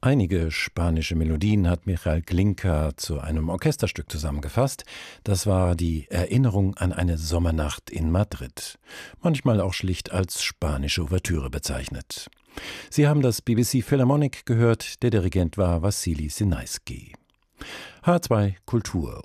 Einige spanische Melodien hat Michael Glinka zu einem Orchesterstück zusammengefasst. Das war die Erinnerung an eine Sommernacht in Madrid, manchmal auch schlicht als spanische Ouvertüre bezeichnet. Sie haben das BBC Philharmonic gehört, der Dirigent war Wassily Sinaisky. H2 Kultur